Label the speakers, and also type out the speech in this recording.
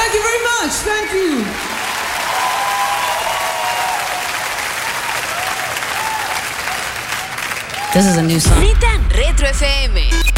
Speaker 1: Thank you very much. Thank you.
Speaker 2: This is a new song.
Speaker 3: Neta Retro FM.